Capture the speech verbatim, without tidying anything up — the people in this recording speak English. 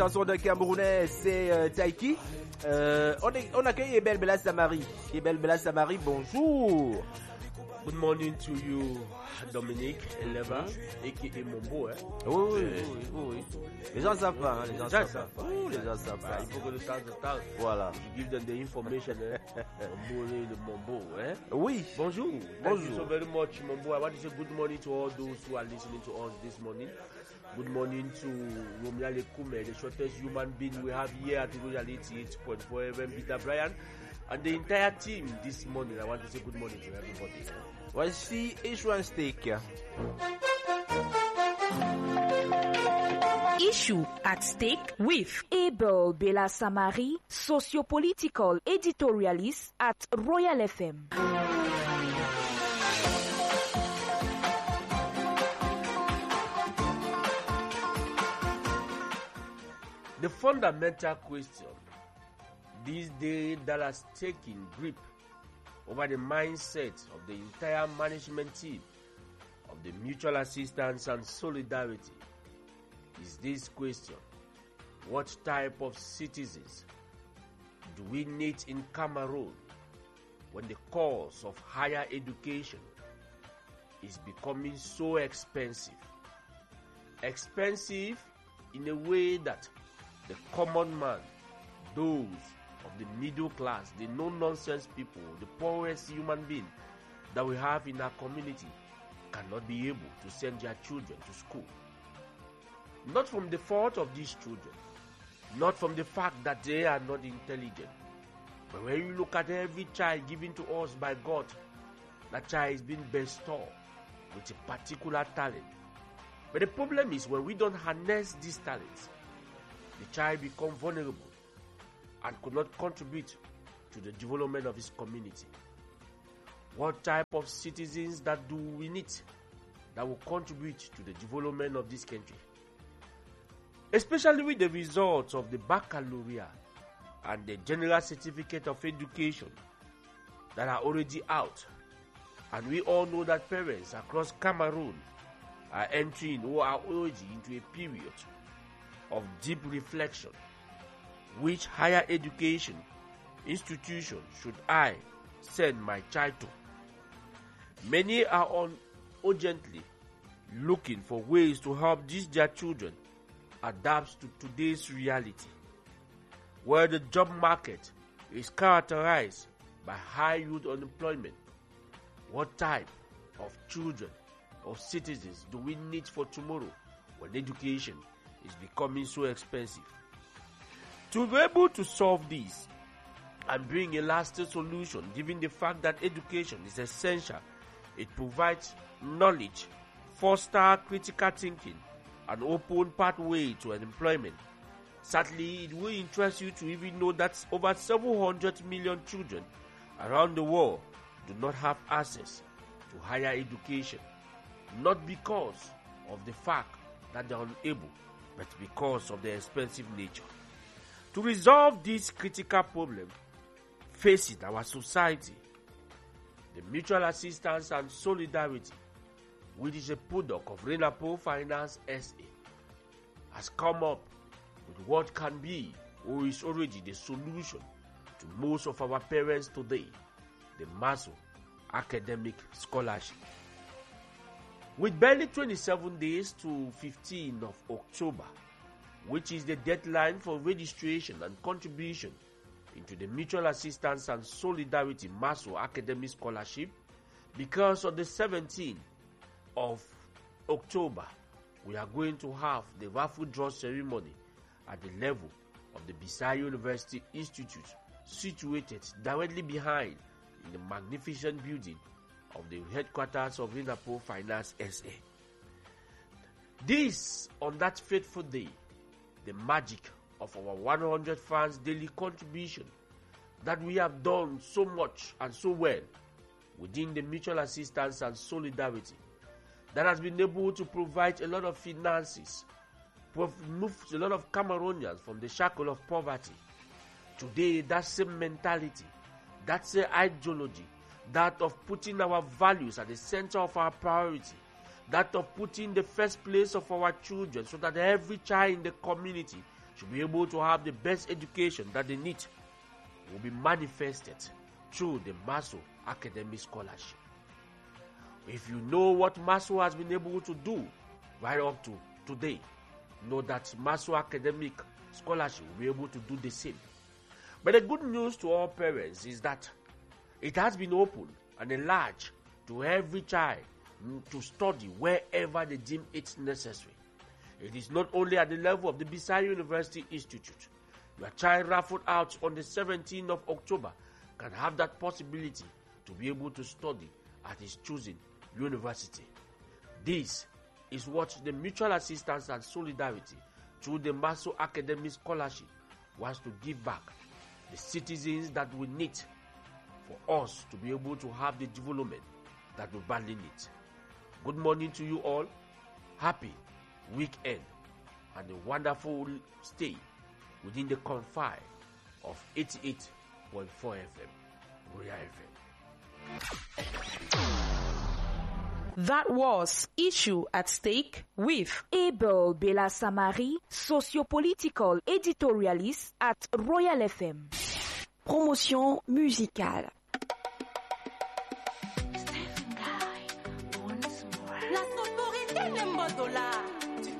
Chanson de Camerounais, c'est euh, Taiki. Euh, on, est, on accueille Ebel Bella Samari. Ebel Bella Samari, bonjour. Good morning to you, Dominique Eleva, aka Mombo. Hein? Oui, oui, oui, oui, oui. Les gens savent pas, hein, les gens savent savent pas. pas. Oh, les gens savent pas. Il faut que de temps en temps, Voilà. you give them the information. Hein? Mombo, le Mombo. Hein? Oui. Bonjour. Thank Bonjour. you so very much, Mombo. I want to say good morning to all those who are listening to us this morning. Good morning to Romia Lekume, the shortest human being we have here at Royal eighty-eight point four F M, Peter Bryan, and the entire team this morning. I want to say good morning to everybody. Voici Issue and Steak. Issue at Stake with Abel Bella Samari, socio-political editorialist at Royal F M. The fundamental question these days that has taken grip over the mindset of the entire management team of the Mutual Assistance and Solidarity is this question: what type of citizens do we need in Cameroon when the cost of higher education is becoming so expensive? Expensive in a way that the common man, those of the middle class, the no-nonsense people, the poorest human being that we have in our community, cannot be able to send their children to school. Not from the fault of these children, not from the fact that they are not intelligent, but when you look at every child given to us by God, that child is being bestowed with a particular talent. But the problem is when we don't harness these talents, the child becomes vulnerable and could not contribute to the development of his community. What type of citizens that do we need that will contribute to the development of this country? Especially with the results of the baccalaureate and the general certificate of education that are already out. And we all know that parents across Cameroon are entering or are already into a period of deep reflection. Which higher education institution should I send my child to? Many are on urgently looking for ways to help these their children adapt to today's reality, where the job market is characterized by high youth unemployment. What type of children or citizens do we need for tomorrow when education is becoming so expensive? To be able to solve this and bring a lasting solution, given the fact that education is essential, it provides knowledge, foster critical thinking, and open pathway to employment. Sadly, it will interest you to even know that over seven hundred million children around the world do not have access to higher education, not because of the fact that they are unable, but because of their expensive nature. To resolve this critical problem facing our society, the Mutual Assistance and Solidarity, which is a product of Renapo Finance S A, has come up with what can be or is already the solution to most of our parents today, the Maso Academic Scholarship. With barely twenty-seven days to fifteenth of October, which is the deadline for registration and contribution into the Mutual Assistance and Solidarity Maso Academic Scholarship, because on the seventeenth of October, we are going to have the raffle draw ceremony at the level of the Bisaya University Institute, situated directly behind in the magnificent building of the headquarters of Renapo Finance S A. This, on that fateful day, the magic of our one hundred francs daily contribution that we have done so much and so well within the Mutual Assistance and Solidarity, that has been able to provide a lot of finances, move a lot of Cameroonians from the shackle of poverty. Today, that same mentality, that same ideology, that of putting our values at the center of our priority, that of putting the first place of our children so that every child in the community to be able to have the best education that they need will be manifested through the Maso Academic Scholarship. If you know what Maso has been able to do right up to today, know that Maso Academic Scholarship will be able to do the same. But the good news to all parents is that it has been open and enlarged to every child to study wherever they deem it necessary. It is not only at the level of the Bisaya University Institute. Your child raffled out on the seventeenth of October can have that possibility to be able to study at his choosing university. This is what the Mutual Assistance and Solidarity through the Maso Academic Scholarship wants to give back the citizens that we need for us to be able to have the development that we badly need. Good morning to you all. Happy weekend and a wonderful stay within the confine of eighty-eight point four F M, Royal F M. That was Issue at Stake with Abel Bella Samari, socio-political editorialist at Royal F M. Promotion musicale. La sororité n'aime pas dollar.